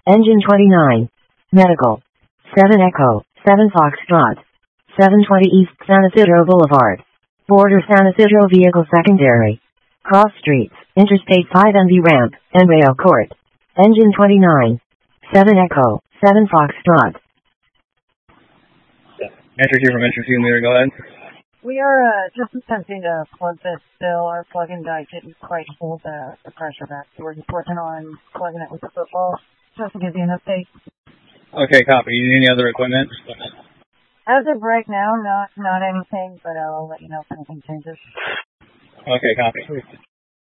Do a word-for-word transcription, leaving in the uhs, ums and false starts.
Engine twenty-nine. Medical. seven Echo, seven Foxtrot. seven twenty East San Isidro Boulevard. Border San Isidro Vehicle Secondary. Cross Streets, Interstate five M V Ramp, and Rail Court. Engine twenty-nine. seven Echo, seven Foxtrot. Enter here from entry fuel meter, go ahead. We are uh, just attempting to plug this still. Our plug-in die didn't quite hold the, the pressure back, so we're just working on plugging it with the football, just to give you an update. Okay, copy. You need any other equipment? As of right now, not not anything, but I'll let you know if anything changes. Okay, copy.